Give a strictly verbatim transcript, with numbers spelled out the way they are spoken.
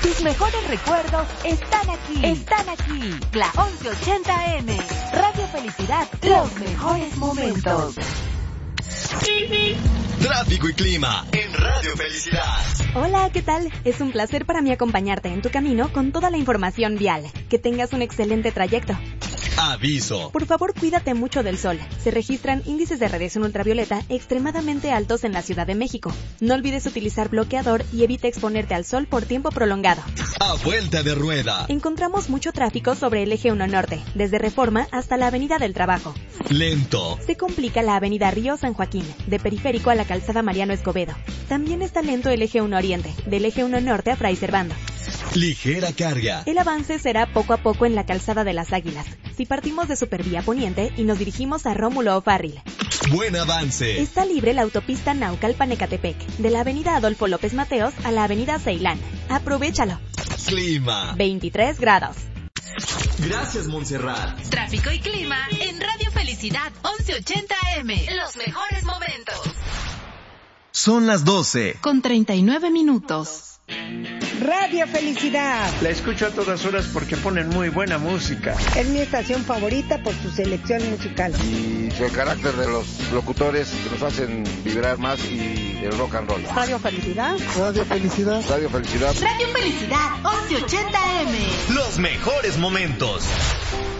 Tus mejores recuerdos están aquí. Están aquí. La once ochenta eme. Radio Felicidad. Los mejores momentos. Tráfico y clima en Radio Felicidad. Hola, ¿qué tal? Es un placer para mí acompañarte en tu camino con toda la información vial. Que tengas un excelente trayecto. Aviso. Por favor, cuídate mucho del sol. Se registran índices de radiación ultravioleta extremadamente altos en la Ciudad de México. No olvides utilizar bloqueador y evita exponerte al sol por tiempo prolongado. A vuelta de rueda. Encontramos mucho tráfico sobre el eje uno Norte, desde Reforma hasta la Avenida del Trabajo. Lento. Se complica la Avenida Río San Joaquín, de Periférico a la Calzada Mariano Escobedo. También está lento el eje uno Oriente, del eje uno Norte a Fray Servando. Ligera carga. El avance será poco a poco en la Calzada de las Águilas. Si partimos de Supervía Poniente y nos dirigimos a Rómulo O'Farrill. Buen avance. Está libre la autopista Naucalpan-Ecatepec, de la Avenida Adolfo López Mateos a la Avenida Ceilán. Aprovéchalo. Clima. veintitrés grados. Gracias, Montserrat. Tráfico y clima en Radio Felicidad once ochenta eme. Los mejores momentos. Son las doce. Con treinta y nueve minutos. Radio Felicidad. La escucho a todas horas porque ponen muy buena música. Es mi estación favorita por su selección musical. Y el carácter de los locutores que nos hacen vibrar más y el rock and roll. Radio Felicidad. Radio Felicidad. Radio Felicidad. Radio Felicidad once ochenta eme. Los mejores momentos.